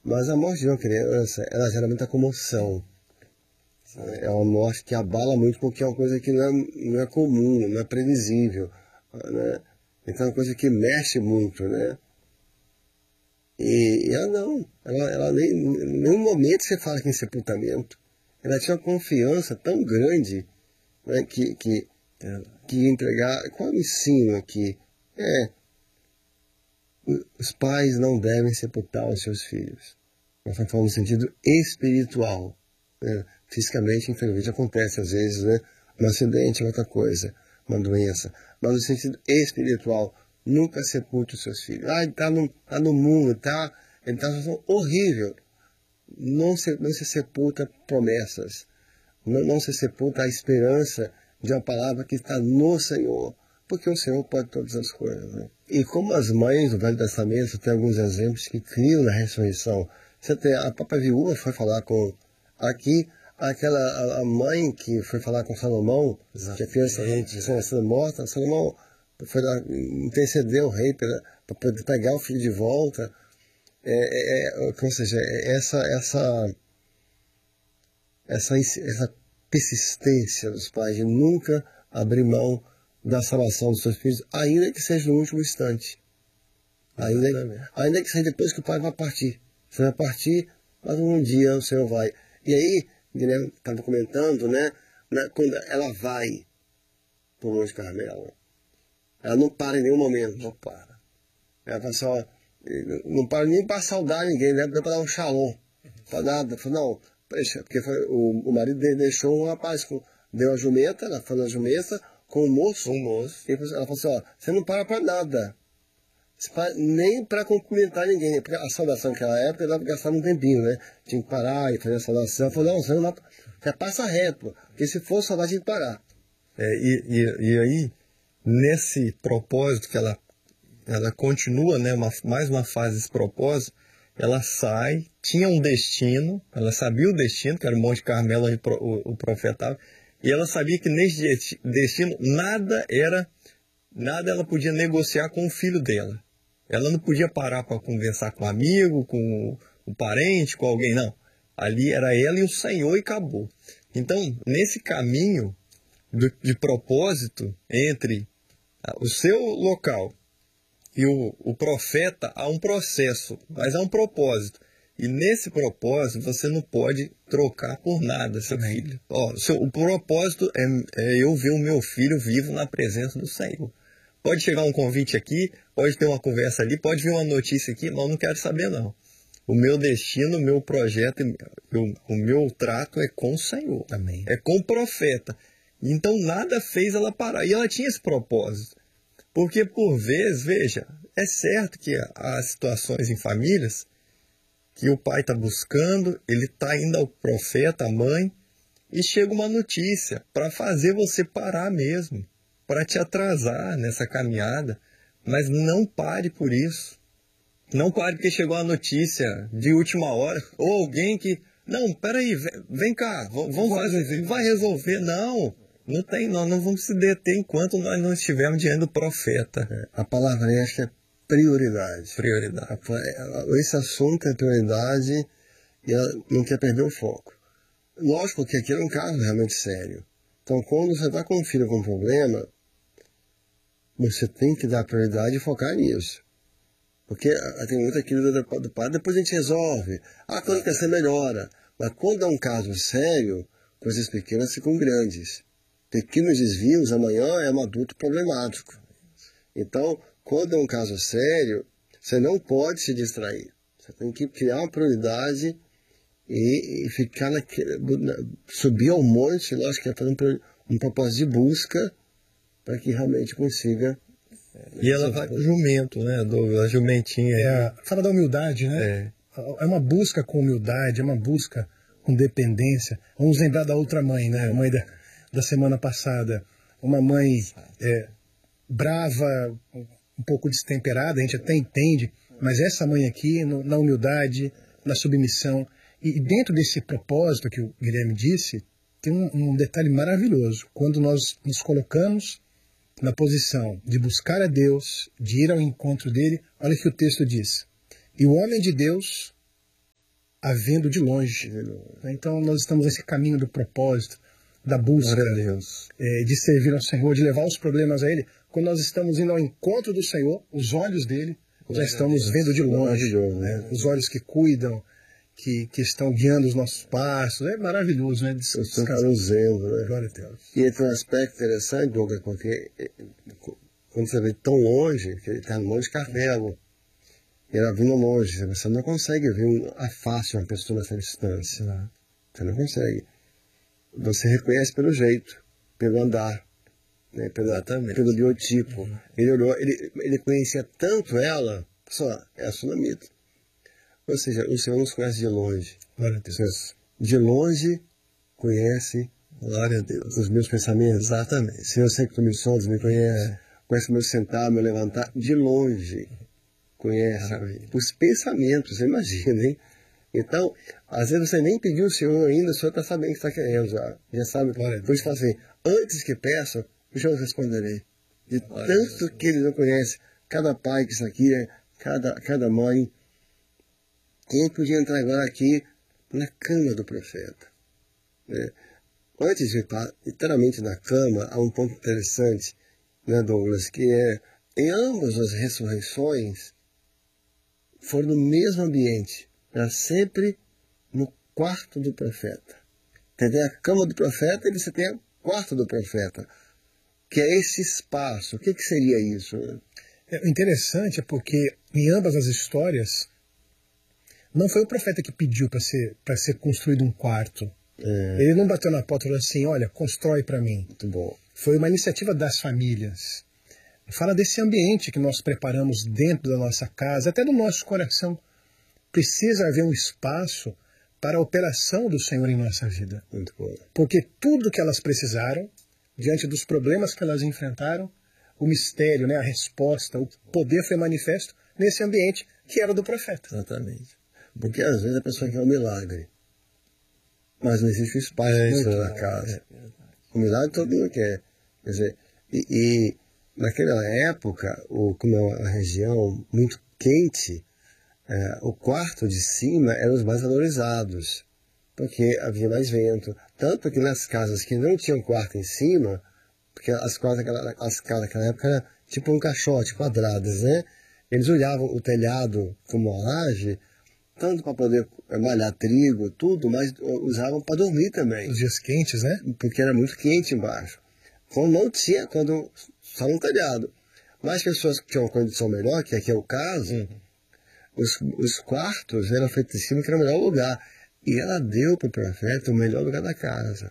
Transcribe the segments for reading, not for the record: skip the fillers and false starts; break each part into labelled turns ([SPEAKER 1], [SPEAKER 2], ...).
[SPEAKER 1] Mas a morte de uma criança, ela gera muita comoção. É uma morte que abala muito porque é uma coisa que não é comum, não é previsível, né? Então é uma coisa que mexe muito, né? E ela não, ela nem, em nenhum momento você fala que em sepultamento. Ela tinha uma confiança tão grande, né, que entregar, qual é o ensino aqui? Os pais não devem sepultar os seus filhos. Nós estamos falando no sentido espiritual, né? Fisicamente, infelizmente, acontece às vezes, né? Um acidente, outra coisa, uma doença. Mas no sentido espiritual, nunca sepulte os seus filhos. Ah, ele está no mundo, ele está numa situação horrível. Não se sepulta promessas. Não se sepulta a esperança de uma palavra que está no Senhor. Porque o Senhor pode todas as coisas, né? E como as mães do Velho Testamento, tem alguns exemplos que criam na ressurreição. Você tem a própria viúva foi falar com... Aqui, a mãe que foi falar com Salomão, que a criança tinha sido morta, Salomão foi lá interceder o rei para poder pegar o filho de volta. Ou seja, essa persistência dos pais de nunca abrir mão da salvação dos seus filhos, ainda que seja no último instante. Ainda que seja depois que o pai vai partir. Você vai partir, mas um dia o Senhor vai. E aí, Guilherme estava comentando, né? Quando ela vai para o Monte Carmelo, ela não para em nenhum momento. Não para. Ela fala assim, ó, não para nem para saudar ninguém, né? Para dar um shalom. Para nada. Falou, não, porque o marido dele deixou um rapaz, deu a jumenta, ela falou a jumenta, com o moço. E ela falou assim, ó, você não para nada. Nem para cumprimentar ninguém, porque a saudação naquela época dava gastar um tempinho, né? Tinha que parar e fazer a saudação. Ela falou, não, você não já passa reto, porque se for saudar, tinha que parar.
[SPEAKER 2] E aí, nesse propósito que ela continua, né, mais uma fase desse propósito, ela sai, tinha um destino, ela sabia o destino, que era o Monte Carmelo, onde o profeta, e ela sabia que nesse destino nada ela podia negociar com o filho dela. Ela não podia parar para conversar com um amigo, com o parente, com alguém, não. Ali era ela e o Senhor e acabou. Então, nesse caminho de propósito entre o seu local e o profeta, há um processo, mas há um propósito. E nesse propósito, você não pode trocar por nada seu filho. O propósito é eu ver o meu filho vivo na presença do Senhor. Pode chegar um convite aqui, pode ter uma conversa ali, pode vir uma notícia aqui, mas eu não quero saber, não. O meu destino, o meu projeto, o meu trato é com o Senhor.
[SPEAKER 3] Amém.
[SPEAKER 2] É com o profeta. Então, nada fez ela parar. E ela tinha esse propósito. Porque, por vezes, veja, é certo que há situações em famílias que o pai está buscando, ele está indo ao profeta, à mãe, e chega uma notícia para fazer você parar mesmo, para te atrasar nessa caminhada. Mas não pare por isso. Não pare porque chegou a notícia de última hora, ou alguém que... Não, peraí, vem cá, vamos fazer, vai resolver. Não, nós não vamos se deter enquanto nós não estivermos diante do profeta.
[SPEAKER 1] A palavra esta é prioridade. Esse assunto é prioridade e ela não quer perder o foco. Lógico que aqui é um caso realmente sério. Então, quando você está com um filho com um problema, você tem que dar prioridade e focar nisso. Porque tem muito aquilo do pai, depois a gente resolve. Quando quer ser melhora. Mas quando é um caso sério, coisas pequenas ficam grandes. Pequenos desvios, amanhã é um adulto problemático. Então, quando é um caso sério, você não pode se distrair. Você tem que criar uma prioridade e ficar subir ao monte, lógico que é fazer um propósito de busca para que realmente consiga.
[SPEAKER 2] E ela vai com o jumento, né? A jumentinha.
[SPEAKER 3] Fala da humildade, né? É uma busca com humildade, é uma busca com dependência. Vamos lembrar da outra mãe, né? A mãe da semana passada. Uma mãe brava, um pouco destemperada, a gente até entende, mas essa mãe aqui, na humildade, na submissão, e dentro desse propósito que o Guilherme disse, tem um detalhe maravilhoso. Quando nós nos colocamos na posição de buscar a Deus, de ir ao encontro dele, olha o que o texto diz. E o homem de Deus a vendo de longe. Então nós estamos nesse caminho do propósito, da busca de servir ao Senhor, de levar os problemas a Ele. Quando nós estamos indo ao encontro do Senhor, os olhos dele já estamos vendo de longe. Né? Os olhos que cuidam, que estão guiando os nossos passos. É maravilhoso, né?
[SPEAKER 1] Estamos vendo, né?
[SPEAKER 3] Glória a Deus.
[SPEAKER 1] E tem um aspecto interessante, Douglas, porque quando você vê tão longe, que ele está no Monte Carmelo, ele vindo longe, você não consegue ver a face de uma pessoa nessa distância. Né? Você não consegue. Você reconhece pelo jeito, pelo andar, né? pelo biotipo. Ele conhecia tanto ela, só, é a sunamita. Ou seja, o Senhor nos conhece de longe.
[SPEAKER 3] Glória a Deus.
[SPEAKER 1] De longe conhece,
[SPEAKER 2] glória a Deus,
[SPEAKER 1] os meus pensamentos.
[SPEAKER 2] Exatamente.
[SPEAKER 1] Senhor, eu sei que tu me sondas, me conhece. Conhece o meu sentar, meu levantar. De longe conhece os pensamentos, você imagina, hein? Então, às vezes você nem pediu o Senhor ainda, o Senhor está sabendo o que está querendo já sabe. Por isso fala assim, antes que peça, eu os responderei. De tanto que ele não conhece, cada pai que está aqui, cada mãe. Quem podia entrar agora aqui na cama do profeta? Né? Antes de estar literalmente na cama, há um ponto interessante, né, Douglas, que é, em ambas as ressurreições, foram no mesmo ambiente, era sempre no quarto do profeta. Você tem a cama do profeta e você tem o quarto do profeta, que é esse espaço. O que seria isso?
[SPEAKER 3] O interessante é porque em ambas as histórias, não foi o profeta que pediu para ser construído um quarto. Ele não bateu na porta e falou assim, olha, constrói para mim.
[SPEAKER 1] Muito bom.
[SPEAKER 3] Foi uma iniciativa das famílias. Fala desse ambiente que nós preparamos dentro da nossa casa, até do nosso coração. Precisa haver um espaço para a operação do Senhor em nossa vida.
[SPEAKER 1] Muito bom.
[SPEAKER 3] Porque tudo que elas precisaram, diante dos problemas que elas enfrentaram, o mistério, né, a resposta, o poder foi manifesto nesse ambiente que era do profeta.
[SPEAKER 1] Exatamente. Porque às vezes a pessoa quer um milagre, mas não existe espaço na casa. O milagre todo mundo quer. Quer dizer, e naquela época, como é uma região muito quente, o quarto de cima era os mais valorizados, porque havia mais vento. Tanto que nas casas que não tinham quarto em cima, porque as casas naquela época eram tipo um caixote, quadradas, né? Eles olhavam o telhado como uma laje, tanto para poder malhar trigo, tudo, mas usavam para dormir também.
[SPEAKER 3] Os dias quentes, né?
[SPEAKER 1] Porque era muito quente embaixo. Quando não tinha, só no telhado. Mas pessoas que tinham uma condição melhor, que aqui é o caso, os quartos eram feitos em cima, que era o melhor lugar. E ela deu para o profeta o melhor lugar da casa.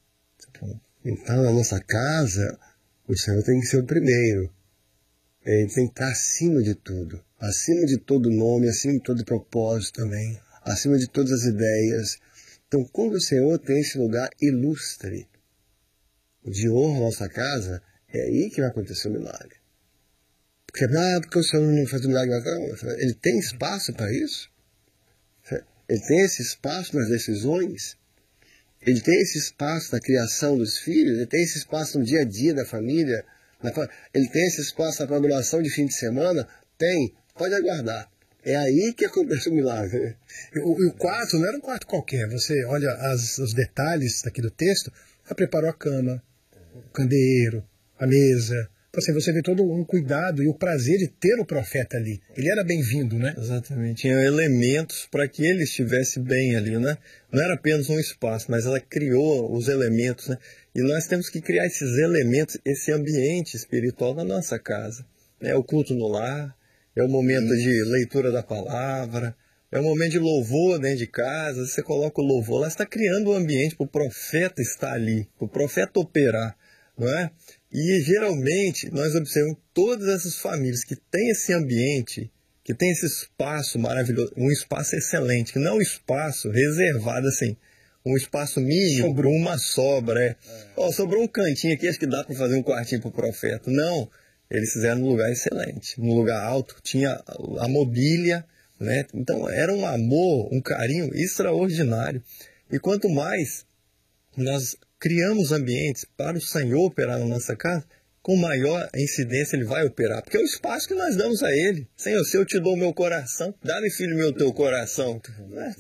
[SPEAKER 1] Então, na nossa casa, o Senhor tem que ser o primeiro. Ele tem que estar acima de tudo. Acima de todo nome, acima de todo propósito também. Acima de todas as ideias. Então, quando o Senhor tem esse lugar ilustre de honra na nossa casa, é aí que vai acontecer o milagre. Porque o Senhor não faz o milagre na cama. Ele tem espaço para isso? Ele tem esse espaço nas decisões? Ele tem esse espaço na criação dos filhos? Ele tem esse espaço no dia a dia da família? Ele tem esse espaço na programação de fim de semana? Tem. Pode aguardar. É aí que acontece o milagre.
[SPEAKER 3] E o quarto não era um quarto qualquer. Você olha os detalhes aqui do texto. Ela preparou a cama, o candeeiro, a mesa. Então, assim, você vê todo um cuidado e o prazer de ter o profeta ali. Ele era bem-vindo, né?
[SPEAKER 2] Exatamente. Tinha elementos para que ele estivesse bem ali, né? Não era apenas um espaço, mas ela criou os elementos, né? E nós temos que criar esses elementos, esse ambiente espiritual na nossa casa. É o culto no lar, é o momento de leitura da palavra, é o momento de louvor dentro de casa. Você coloca o louvor lá, você está criando um ambiente para o profeta estar ali, para o profeta operar, não é? E geralmente nós observamos todas essas famílias que têm esse ambiente, que tem esse espaço maravilhoso, um espaço excelente, que não é um espaço reservado assim, um espaço mínimo, sobrou uma sobra. Sobrou um cantinho aqui, acho que dá para fazer um quartinho para o profeta. Não, eles fizeram num lugar excelente, num lugar alto, tinha a mobília, né? Então era um amor, um carinho extraordinário. E quanto mais nós criamos ambientes para o Senhor operar na nossa casa, com maior incidência ele vai operar. Porque é o espaço que nós damos a ele. Senhor, se eu te dou o meu coração, dá-me, filho meu, teu coração.